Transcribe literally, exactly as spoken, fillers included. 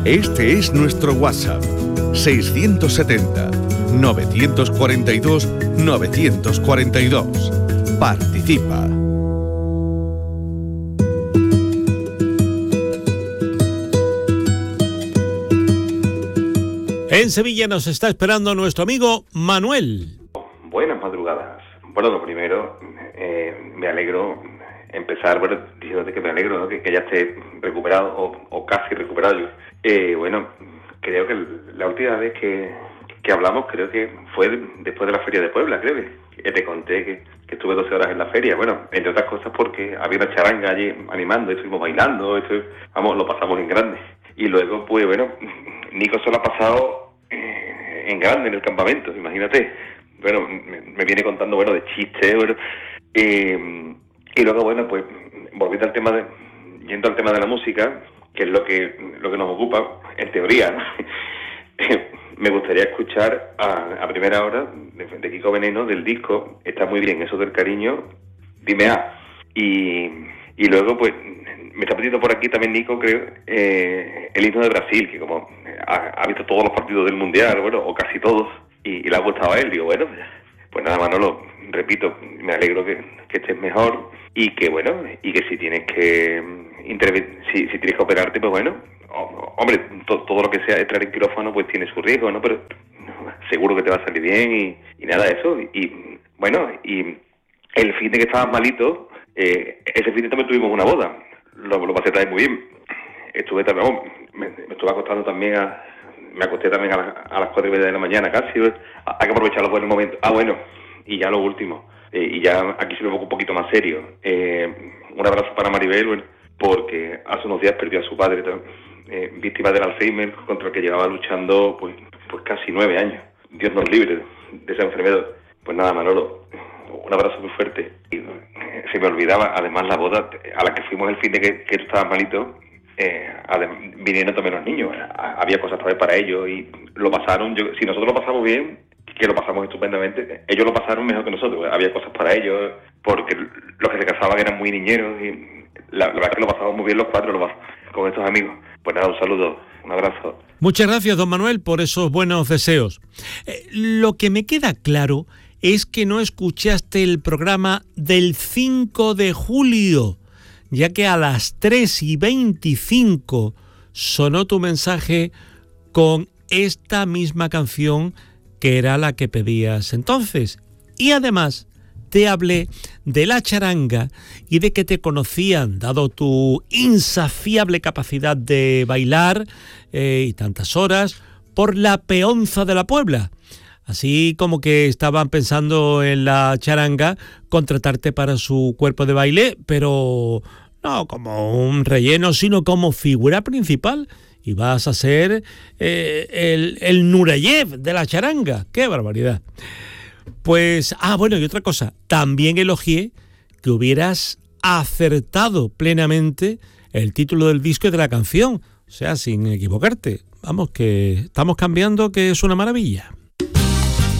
Este es nuestro WhatsApp, seiscientos setenta, novecientos cuarenta y dos, novecientos cuarenta y dos. Participa. En Sevilla nos está esperando nuestro amigo Manuel. Buenas madrugadas. Bueno, lo primero, eh, me alegro empezar, bueno, diciéndote que me alegro, ¿no? que, que ya esté recuperado o, o casi recuperado yo. Eh, bueno, creo que la última vez que, que hablamos, creo que fue después de la Feria de Puebla, creo que te conté que, que estuve doce horas en la feria. Bueno, entre otras cosas porque había una charanga allí animando, estuvimos bailando, esto, vamos, lo pasamos en grande. Y luego, pues bueno, Nico se lo ha pasado eh, en grande en el campamento, imagínate. Bueno, me, me viene contando, bueno, de chistes, bueno, eh, y luego, bueno, pues, volviendo al tema de, yendo al tema de la música, que es lo que, lo que nos ocupa, en teoría, ¿no? Me gustaría escuchar a, a primera hora de, de Kiko Veneno, del disco, está muy bien, eso del cariño, dime A. Y, y luego, pues, me está pidiendo por aquí también Nico, creo, eh, el himno de Brasil, que como ha, ha visto todos los partidos del Mundial, bueno, o casi todos, y, y le ha gustado a él. Digo, bueno, pues nada, Manolo, repito, me alegro que, que estés mejor y que, bueno, y que si tienes que intervenir, si, si tienes que operarte, pues bueno, oh, hombre, to, todo lo que sea entrar en quirófano, pues tiene su riesgo, ¿no? Pero seguro que te va a salir bien y, y nada de eso. Y, y bueno, y el fin de que estabas malito, eh, ese fin de también tuvimos una boda. Lo, lo pasé también muy bien. Estuve también, oh, me, me estuve acostando también a, me acosté también a, la, a las cuatro y media de la mañana casi. Hay que aprovechar los buenos momentos. Ah, bueno, y ya lo último, eh, y ya aquí se me pongo un poquito más serio. Eh, un abrazo para Maribel, bueno, porque hace unos días perdió a su padre, eh, víctima del Alzheimer, contra el que llevaba luchando pues, pues casi nueve años. Dios nos libre de esa enfermedad. Pues nada, Manolo, un abrazo muy fuerte. Y se me olvidaba, además, la boda a la que fuimos el fin de que, que tú estabas malito, eh, vinieron también los niños. Había cosas también para ellos y lo pasaron. Yo, si nosotros lo pasamos bien, que lo pasamos estupendamente, ellos lo pasaron mejor que nosotros. Había cosas para ellos, porque los que se casaban eran muy niñeros y la, la verdad que lo pasamos muy bien los cuatro los, con estos amigos. Pues nada, un saludo, un abrazo. Muchas gracias, don Manuel, por esos buenos deseos. Eh, lo que me queda claro es que no escuchaste el programa del cinco de julio, ya que a las tres y veinticinco sonó tu mensaje con esta misma canción que era la que pedías entonces. Y además te hablé de la charanga y de que te conocían, dado tu insaciable capacidad de bailar eh, y tantas horas, por la Peonza de la Puebla. Así como que estaban pensando en la charanga contratarte para su cuerpo de baile, pero no como un relleno, sino como figura principal. Y vas a ser eh, el, el Nureyev de la charanga. ¡Qué barbaridad! Pues, ah, bueno, y otra cosa. También elogié que hubieras acertado plenamente el título del disco y de la canción. O sea, sin equivocarte. Vamos, que estamos cambiando, que es una maravilla.